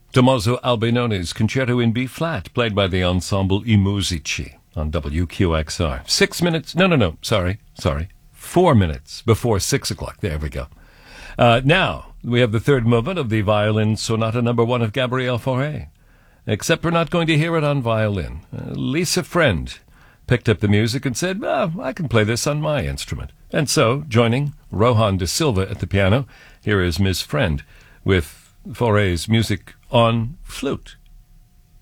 Tommaso Albinone's Concerto in B-flat, played by the ensemble I Musici on WQXR. 4 minutes before 6 o'clock. There we go. Now, we have the third movement of the Violin Sonata No. 1 of Gabriel Fauré. Except we're not going to hear it on violin. Lisa Friend picked up the music and said, I can play this on my instrument. And so, joining Rohan de Silva at the piano, here is Ms. Friend with Fauré's music on flute.